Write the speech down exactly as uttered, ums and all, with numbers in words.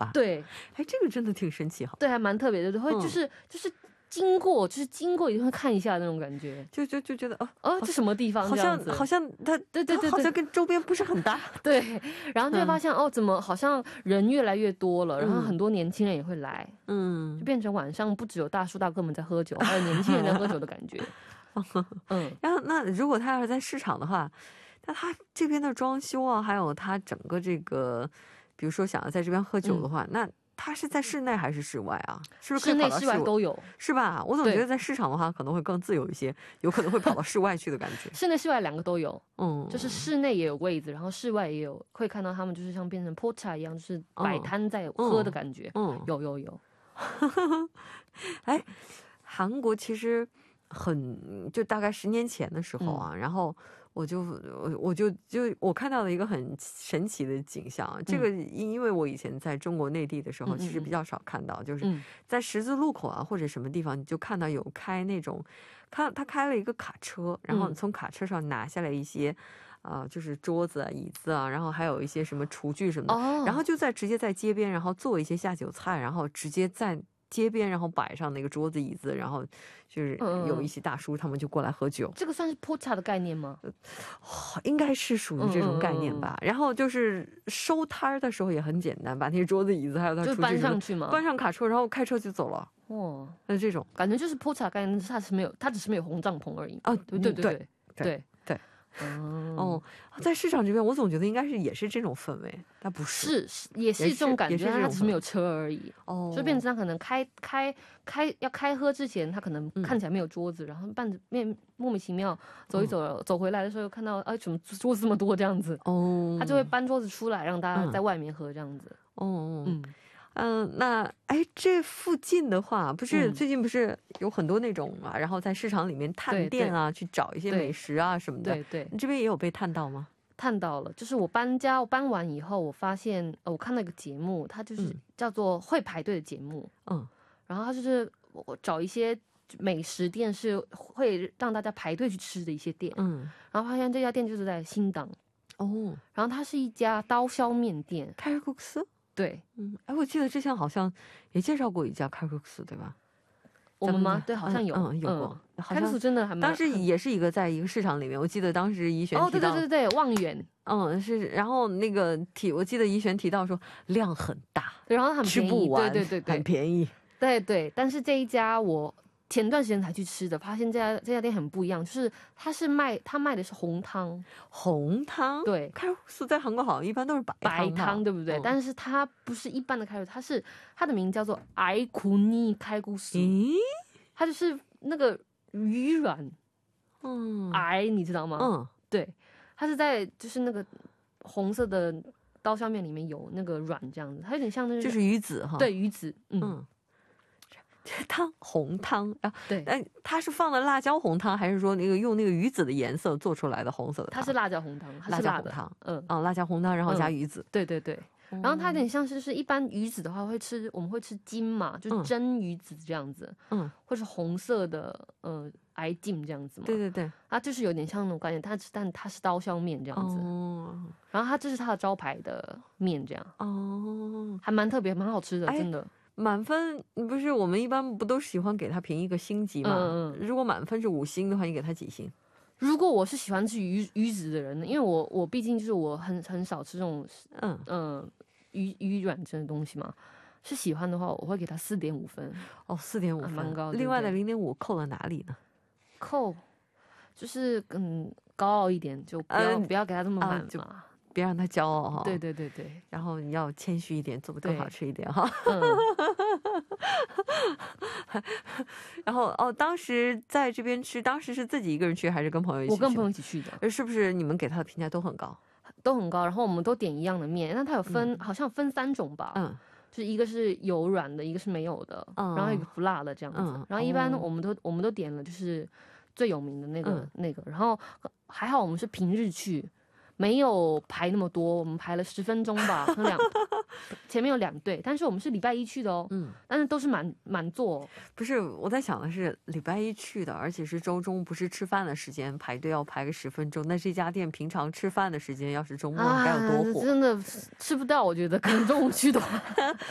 吧？ 对， 哎，这个真的挺神奇哈。 对，还蛮特别的，会就是、嗯、就是经过，就是经过一定会看一下那种感觉， 就就就觉得哦哦，这什么地方？ 好像好像它对对对， 好像跟周边不是很搭。 对，然后就会发现、嗯、哦，怎么好像人越来越多了，然后很多年轻人也会来，嗯，就变成晚上不只有大叔大哥们在喝酒，还有年轻人在喝酒的感觉。 嗯，然后那如果他要是在市场的话，那他这边的装修啊，还有他整个这个，比如说想要在这边喝酒的话，嗯、那他是在室内还是室外啊？是不是可以跑到室内室外都有？ 是吧？我总觉得在市场的话可能会更自由一些，有可能会跑到室外去的感觉。 室内室外两个都有，嗯，就是室内也有位子，然后室外也有，会看到他们就是像变成 porta 一样，就是摆摊在喝的感觉。嗯，嗯有有有。 哎，韩国其实。很就大概十年前的时候啊、嗯、然后我就我我就就我看到了一个很神奇的景象、嗯、这个因为我以前在中国内地的时候、嗯、其实比较少看到、嗯、就是在十字路口啊或者什么地方你就看到有开那种看他开了一个卡车，然后从卡车上拿下来一些啊、呃，就是桌子啊椅子啊，然后还有一些什么厨具什么的、哦、然后就在直接在街边然后做一些下酒菜，然后直接在街边然后摆上那个桌子椅子，然后就是有一些大叔他们就过来喝酒、嗯、 这个算是 porta 的概念吗、呃、 应该是属于这种概念吧、嗯嗯嗯、然后就是收摊的时候也很简单，把那些桌子椅子还有他就搬上去吗？ 搬上卡车然后开车就走了。哇，那这种感觉就是 porta 概念，它是没有，它只是没有红帐篷而已啊。对对对对对 对, 对嗯、哦，在市场这边我总觉得应该是也是这种氛围，但不是是也是这种感觉，它只是没有车而已。哦，就变成他可能开开开要开喝之前，他可能看起来没有桌子、嗯、然后伴着面莫名其妙走一走、嗯、走回来的时候又看到哎怎么桌子这么多这样子。哦，他就会搬桌子出来让大家在外面喝这样子。哦嗯嗯、呃，那哎，这附近的话，不是、嗯、最近不是有很多那种啊，然后在市场里面探店啊，去找一些美食啊什么的。对 对, 对，你这边也有被探到吗？ 探到了，就是我搬家，我搬完以后，我发现，呃，我看到一个节目，它就是叫做会排队的节目。嗯，然后它就是我找一些美食店，是会让大家排队去吃的一些店。嗯，然后发现这家店就是在新党。哦，然后它是一家刀削面店。 开公司。 对， 嗯，哎，我记得之前好像也介绍过一家칼국수，对吧？ 我们吗？对，好像有， 嗯，有过。 칼국수真的还蛮， 当时也是一个在一个市场里面，我记得当时怡璇提到， 哦，对对对对，望远， 嗯，是，然后那个提，我记得怡璇提到说量很大， 然后很便宜， 吃不完， 对对对对， 很便宜， 对对。但是这一家我前段时间才去吃的，发现这家这家店很不一样，就是它是卖它卖的是红汤， 红汤，对，칼국수在韩国好像一般都是白白汤，对不对？嗯、但是它不是一般的칼국수，它是它的名叫做알고니칼국수，咦，它就是那个鱼软，嗯，알你知道吗？嗯，对，它是在就是那个红色的刀削面里面有那个软这样子，它有点像那个就是鱼子哈， 对，鱼子，嗯。嗯汤红汤啊， 对， 但它是放的辣椒红汤，还是说那个用那个鱼子的颜色做出来的红色的汤？ 它是辣椒红汤，它是辣的，辣椒红汤， 嗯，啊，辣椒红汤，然后加鱼子， 嗯、对对对。然后它有点像是，就是一般鱼子的话会吃，我们会吃金嘛，就是蒸鱼子这样子，嗯，或是红色的呃癌镜这样子嘛， 对对对， 它就是有点像那种概念，它但它是刀削面这样子，哦，然后它这是它的招牌的面这样，哦，还蛮特别，蛮好吃的，真的。 满分不是我们一般不都喜欢给它评一个星级吗？嗯嗯，如果满分是五星的话，你给它几星？ 如果我是喜欢吃鱼鱼子的人呢，因为我我毕竟就是我很很少吃这种嗯嗯、呃、鱼鱼软这种东西嘛，是喜欢的话，我会给它四点五分。 哦，四点五分， 蛮高的。 另外的零点五扣了哪里呢？ 扣就是嗯高傲一点，就不要、呃、不要给它这么满嘛。呃别让他骄傲哈， 对对对对， 然后你要谦虚一点，做得更好吃一点哈。嗯、然后哦，当时在这边吃，当时是自己一个人去还是跟朋友一起去？ 我跟朋友一起去的。 是不是你们给他的评价都很高？ 都很高，然后我们都点一样的面，那它有分、嗯、好像分三种吧，嗯，就是一个是有软的，一个是没有的，嗯、然后一个不辣的这样子。嗯、然后一般我们都、哦、我们都点了就是最有名的那个、嗯、那个，然后还好我们是平日去。没有排那么多，我们排了十分钟吧，两前面有两队，但是我们是礼拜一去的哦，嗯，但是都是满满座、哦。 不是，我在想的是礼拜一去的，而且是周中，不是吃饭的时间排队要排个十分钟。那这家店平常吃饭的时间，要是周末该有多火？ 啊、真的吃不到，我觉得可能中午去的话。